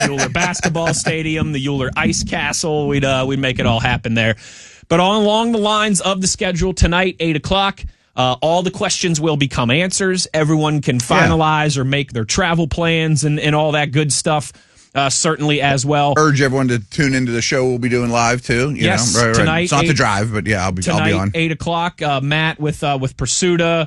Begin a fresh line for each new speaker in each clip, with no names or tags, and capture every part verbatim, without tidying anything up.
Euler Basketball Stadium, the Euler Ice Castle. We'd uh, we'd make it all happen there. But on along the lines of the schedule tonight, eight o'clock, uh, all the questions will become answers. Everyone can finalize yeah. or make their travel plans and, and all that good stuff. Uh, certainly as well.
Urge everyone to tune into the show. We'll be doing live too. You
yes,
know? Right, right.
tonight.
It's not
eight,
the drive, but yeah, I'll be.
Tonight,
I'll be on
eight o'clock. Uh, Matt with uh, with Pursuta.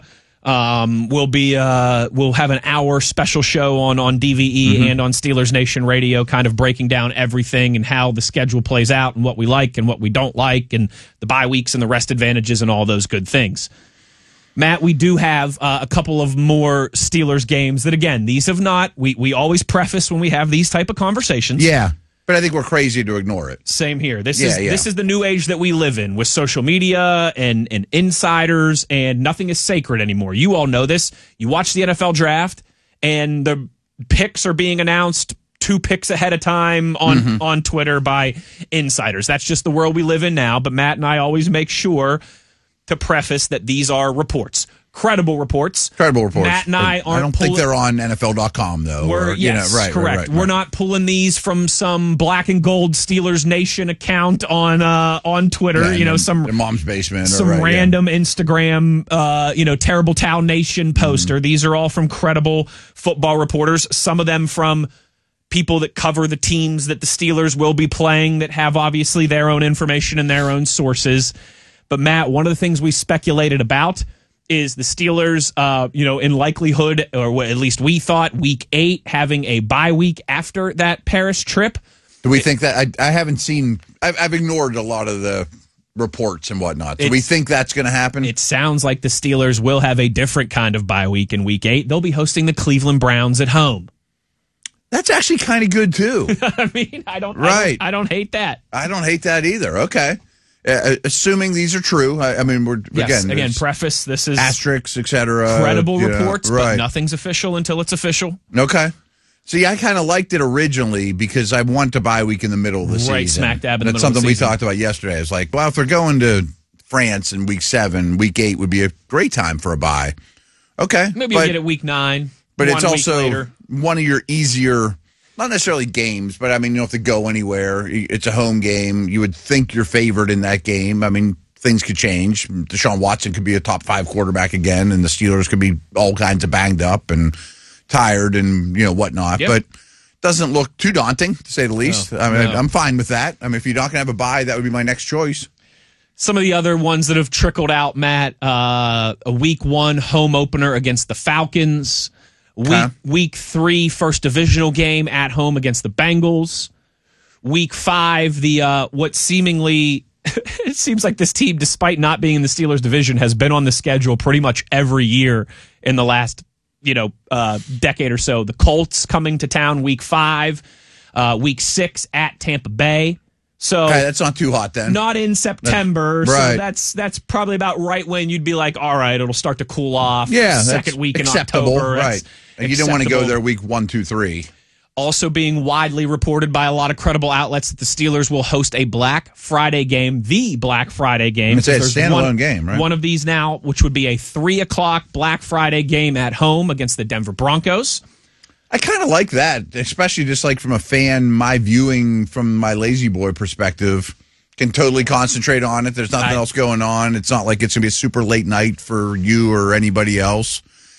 Um, we'll be uh, we'll have an hour special show on on D V E mm-hmm. and on Steelers Nation Radio, kind of breaking down everything and how the schedule plays out and what we like and what we don't like and the bye weeks and the rest advantages and all those good things. Matt, we do have uh, a couple of more Steelers games that, again, these have not. We we always preface when we have these type of conversations.
Yeah, but I think we're crazy to ignore it.
Same here. This
yeah,
is
yeah.
this is the new age that we live in with social media and, and insiders, and nothing is sacred anymore. You all know this. You watch the N F L draft, and the picks are being announced two picks ahead of time on, mm-hmm. on Twitter by insiders. That's just the world we live in now, but Matt and I always make sure to preface that these are reports, credible reports.
Credible reports.
Matt and I aren't.
I don't
pulling,
think they're on N F L dot com though.
We're
or,
yes,
you know, right,
correct.
Right, right,
we're
right.
not pulling these from some black and gold Steelers Nation account on uh, on Twitter.
Yeah,
you know,
in,
some
in mom's basement,
some
or, right,
random
yeah.
Instagram, uh, you know, Terrible Town Nation poster. Mm-hmm. These are all from credible football reporters. Some of them from people that cover the teams that the Steelers will be playing, that have obviously their own information and their own sources. But, Matt, one of the things we speculated about is the Steelers, uh, you know, in likelihood, or at least we thought, week eight, having a bye week after that Paris trip.
Do we it, think that? I, I haven't seen, I've, I've ignored a lot of the reports and whatnot. Do we think that's going to happen?
It sounds like the Steelers will have a different kind of bye week in week eight. They'll be hosting the Cleveland Browns at home.
That's actually kind of good, too.
I mean, I don't,
right.
I don't, I don't hate that.
I don't hate that either. Okay. Uh, assuming these are true, I, I mean, we're
yes,
again,
again, preface. This is
asterisks, et cetera.
Credible reports,
know, right.
but nothing's official until it's official.
Okay. See, I kind of liked it originally because I want to bye week in the middle of the
right,
season.
Smack dab in the
That's
middle of the
something we
season.
talked about yesterday. I was like, well, if they're going to France in week seven, week eight would be a great time for a bye. Okay,
maybe
but,
you get it week nine,
but
one
it's
week
also
later.
one of your easier. Not necessarily games, but I mean, you don't have to go anywhere. It's a home game. You would think you're favored in that game. I mean, things could change. Deshaun Watson could be a top five quarterback again, and the Steelers could be all kinds of banged up and tired and, you know, whatnot.
Yep.
But doesn't look too daunting, to say the least.
No,
I mean,
no.
I'm fine with that. I mean, if you're not going to have a bye, that would be my next choice.
Some of the other ones that have trickled out, Matt, uh, a week one home opener against the Falcons. Week
huh?
week three, first divisional game at home against the Bengals. Week five, the uh, what seemingly it seems like this team, despite not being in the Steelers division, has been on the schedule pretty much every year in the last you know uh, decade or so. The Colts coming to town week five, uh, week six at Tampa Bay. So
okay, that's not too hot then.
Not in September.
That's, right.
So that's that's probably about right when you'd be like, all right, it'll start to cool off.
Yeah,
second week in
acceptable,
October.
Right. And you don't want to go there week one, two, three.
Also being widely reported by a lot of credible outlets that the Steelers will host a Black Friday game, the Black Friday game.
It's a standalone
one,
game, right?
One of these now, which would be a three o'clock Black Friday game at home against the Denver Broncos.
I kind of like that, especially just like from a fan, my viewing from my lazy boy perspective can totally concentrate on it. There's nothing I, else going on. It's not like it's going to be a super late night for you or anybody else.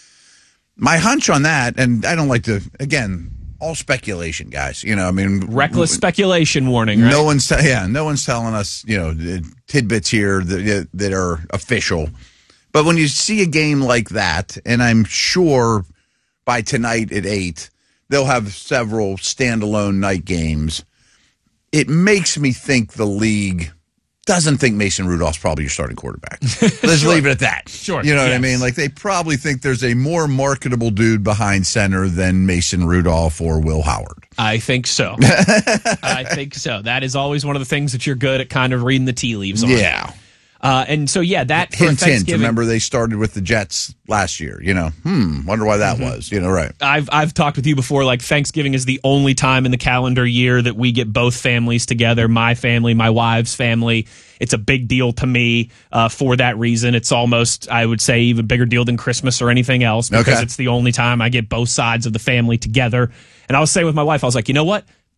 My hunch on that, and I don't like to, again, all speculation, guys. You know, I mean,
reckless speculation warning. Right?
No one's, te- yeah, no one's telling us, you know, tidbits here that that are official. But when you see a game like that, and I'm sure by tonight at eight, they'll have several standalone night games. It makes me think the league doesn't think Mason Rudolph's probably your starting quarterback. Let's
sure.
leave it at that.
Sure.
You know
yes.
what I mean? Like, they probably think there's a more marketable dude behind center than Mason Rudolph or Will Howard.
I think so. I think so. That is always one of the things that you're good at kind of reading the tea leaves on.
Yeah.
Uh, and so, yeah, that
hint,
for
hint. Remember, they started with the Jets last year. You know, hmm. Wonder why that mm-hmm. was. You know, right?
I've I've talked with you before. Like, Thanksgiving is the only time in the calendar year that we get both families together. My family, my wife's family. It's a big deal to me uh, for that reason. It's almost, I would say, even bigger deal than Christmas or anything else because
okay.
it's the only time I get both sides of the family together. And I was saying with my wife, I was like, you know what?